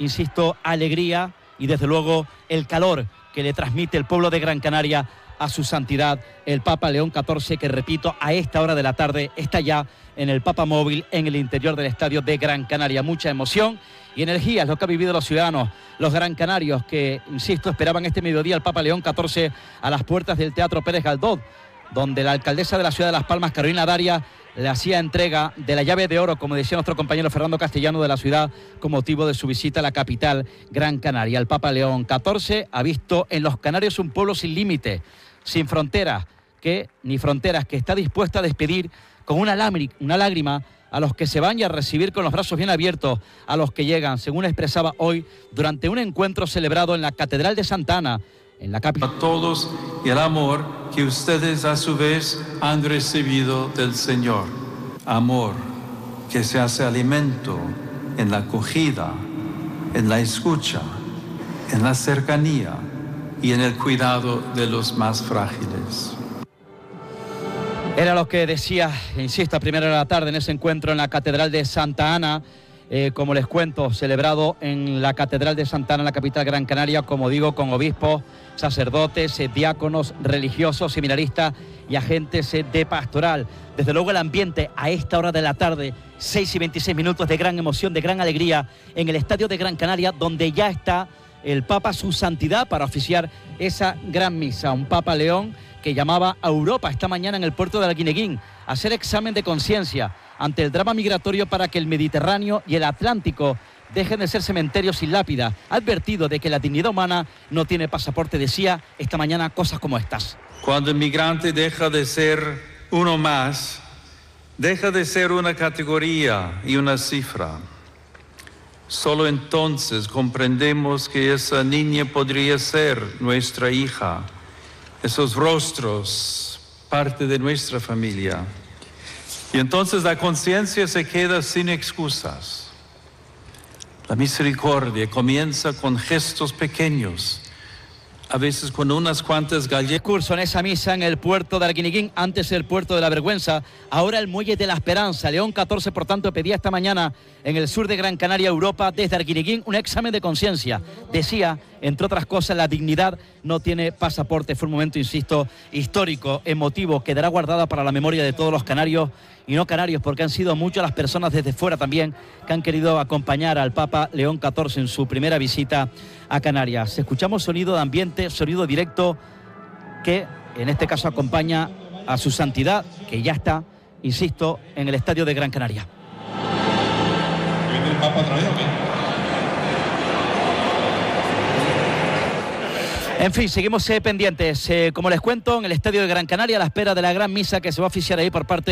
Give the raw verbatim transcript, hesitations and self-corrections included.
insisto, alegría y desde luego el calor que le transmite el pueblo de Gran Canaria a su santidad, el Papa León catorce, que repito, a esta hora de la tarde está ya en el Papa Móvil en el interior del estadio de Gran Canaria. Mucha emoción y energía es lo que han vivido los ciudadanos, los gran canarios que, insisto, esperaban este mediodía al Papa León catorce a las puertas del Teatro Pérez Galdós, donde la alcaldesa de la ciudad de Las Palmas, Carolina Darias, le hacía entrega de la llave de oro, como decía nuestro compañero Fernando Castellano, de la ciudad con motivo de su visita a la capital Gran Canaria. El Papa León catorce ha visto en los canarios un pueblo sin límite, sin fronteras, que ni fronteras, que está dispuesta a despedir con una, lágri- una lágrima a los que se van y a recibir con los brazos bien abiertos a los que llegan, según expresaba hoy durante un encuentro celebrado en la Catedral de Santa Ana, en la capital. A todos y el amor que ustedes a su vez han recibido del Señor. Amor que se hace alimento en la acogida, en la escucha, en la cercanía y en el cuidado de los más frágiles. Era lo que decía, insisto, a primera hora de la tarde en ese encuentro en la Catedral de Santa Ana, eh, como les cuento, celebrado en la Catedral de Santa Ana, en la capital Gran Canaria, como digo, con obispos, sacerdotes, eh, diáconos, religiosos, seminaristas y agentes eh, de pastoral. Desde luego el ambiente a esta hora de la tarde, seis y veintiséis minutos de gran emoción, de gran alegría, en el estadio de Gran Canaria, donde ya está el Papa, su santidad, para oficiar esa gran misa. Un Papa León que llamaba a Europa esta mañana en el puerto de Arguineguín a hacer examen de conciencia ante el drama migratorio para que el Mediterráneo y el Atlántico dejen de ser cementerios sin lápida. Ha advertido de que la dignidad humana no tiene pasaporte. Decía esta mañana cosas como estas. Cuando el migrante deja de ser uno más, deja de ser una categoría y una cifra. Solo entonces comprendemos que esa niña podría ser nuestra hija, esos rostros, parte de nuestra familia. Y entonces la conciencia se queda sin excusas. La misericordia comienza con gestos pequeños, a veces con unas cuantas galletas. Curso en esa misa en el puerto de Arguineguín, antes el puerto de la Vergüenza, ahora el muelle de la Esperanza. León catorce, por tanto, pedía esta mañana en el sur de Gran Canaria, Europa, desde Arguineguín, un examen de conciencia. Decía, entre otras cosas, la dignidad no tiene pasaporte. Fue un momento, insisto, histórico, emotivo, quedará guardada para la memoria de todos los canarios y no canarios, porque han sido muchas las personas desde fuera también que han querido acompañar al Papa León catorce en su primera visita a Canarias. Escuchamos sonido de ambiente, sonido directo, que en este caso acompaña a su santidad, que ya está, insisto, en el estadio de Gran Canaria. ¿Viene el Papa otra vez o qué? En fin, seguimos eh, pendientes, eh, como les cuento, en el estadio de Gran Canaria, a la espera de la gran misa que se va a oficiar ahí por parte